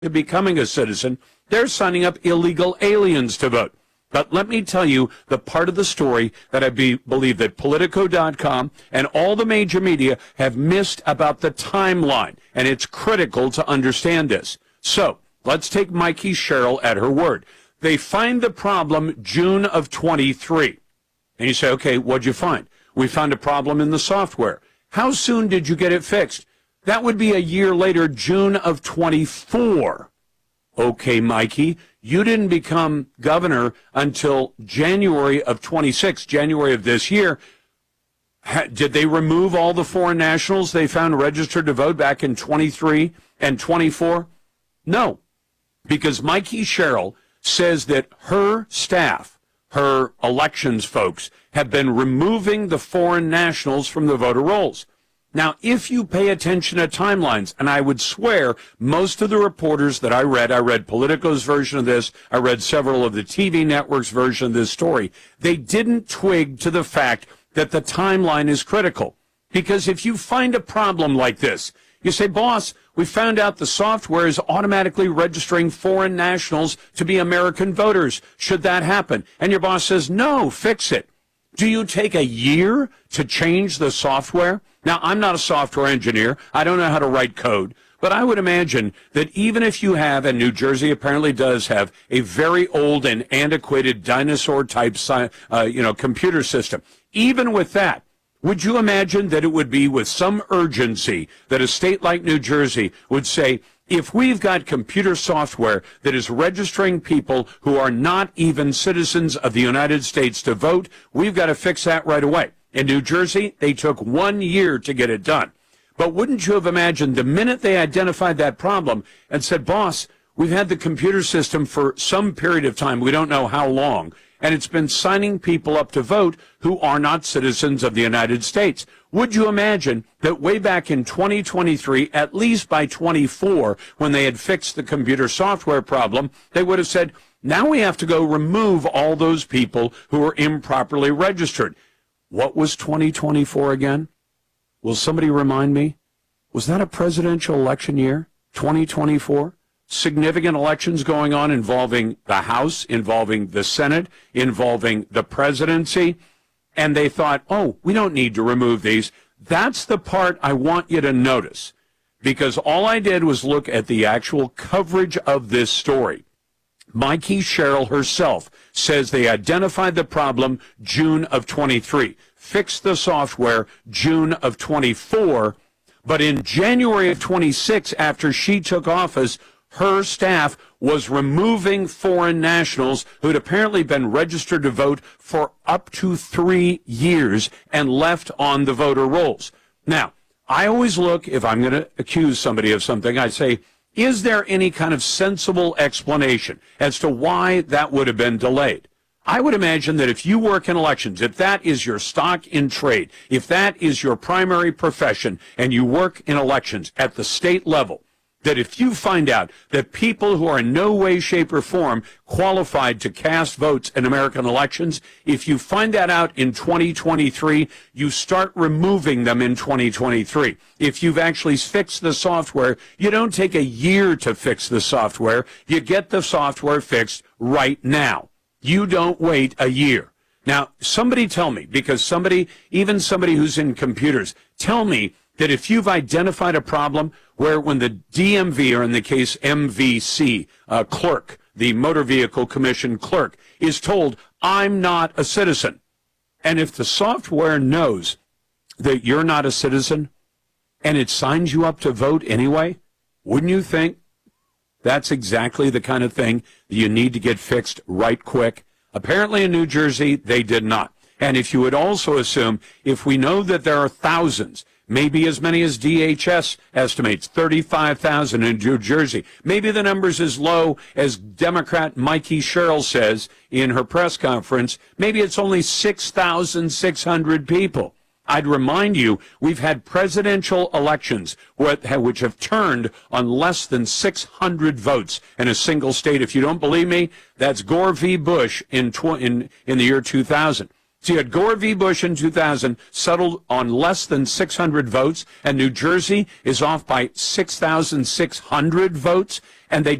becoming a citizen, they're signing up illegal aliens to vote. But let me tell you the part of the story that I believe that Politico.com and all the major media have missed about the timeline, and it's critical to understand this. So let's take Mikey Sherrill at her word. They find the problem June of 23. And you say, okay, what'd you find? We found a problem in the software. How soon did you get it fixed? That would be a year later, June of 24. Okay, Mikey, you didn't become governor until January of 26, January of this year. Did they remove all the foreign nationals they found registered to vote back in 23 and 24? No, because Mikey Sherrill says that her staff, her elections folks, have been removing the foreign nationals from the voter rolls. Now, if you pay attention to timelines, and I would swear most of the reporters that I read Politico's version of this, I read several of the TV networks' version of this story, they didn't twig to the fact that the timeline is critical. Because if you find a problem like this, you say, boss, we found out the software is automatically registering foreign nationals to be American voters. Should that happen? And your boss says, no, fix it. Do you take a year to change the software? Now, I'm not a software engineer. I don't know how to write code. But I would imagine that even if you have, and New Jersey apparently does have, a very old and antiquated dinosaur-type computer system, even with that, would you imagine that it would be with some urgency that a state like New Jersey would say, if we've got computer software that is registering people who are not even citizens of the United States to vote, we've got to fix that right away. In New Jersey, they took 1 year to get it done. But wouldn't you have imagined the minute they identified that problem and said, boss, we've had the computer system for some period of time, we don't know how long, and it's been signing people up to vote who are not citizens of the United States. Would you imagine that way back in 2023, at least by 24, when they had fixed the computer software problem, they would have said, now we have to go remove all those people who are improperly registered. What was 2024 again? Will somebody remind me? Was that a presidential election year, 2024? Significant elections going on involving the House, involving the Senate, involving the presidency. And they thought, oh, we don't need to remove these. That's the part I want you to notice, because all I did was look at the actual coverage of this story. Mikey Sherrill herself says they identified the problem June of 23, fixed the software June of 24, but in January of 26, after she took office, her staff was removing foreign nationals who had apparently been registered to vote for up to 3 years and left on the voter rolls. Now, I always look, if I'm going to accuse somebody of something, I say, is there any kind of sensible explanation as to why that would have been delayed? I would imagine that if you work in elections, if that is your stock in trade, if that is your primary profession, and you work in elections at the state level, that if you find out that people who are in no way, shape, or form qualified to cast votes in American elections, if you find that out in 2023, you start removing them in 2023. If you've actually fixed the software, you don't take a year to fix the software. You get the software fixed right now. You don't wait a year. Now, somebody tell me, because somebody, even somebody who's in computers, tell me that if you've identified a problem where when the DMV, or in the case MVC clerk, the Motor Vehicle Commission clerk, is told, I'm not a citizen, and if the software knows that you're not a citizen and it signs you up to vote anyway, wouldn't you think that's exactly the kind of thing that you need to get fixed right quick? Apparently in New Jersey, they did not. And if you would also assume, if we know that there are thousands, maybe as many as DHS estimates, 35,000 in New Jersey. Maybe the number's as low as Democrat Mikey Sherrill says in her press conference. Maybe it's only 6,600 people. I'd remind you, we've had presidential elections which have turned on less than 600 votes in a single state. If you don't believe me, that's Gore v. Bush in the year 2000. So you had Gore v. Bush in 2000 settled on less than 600 votes, and New Jersey is off by 6,600 votes, and they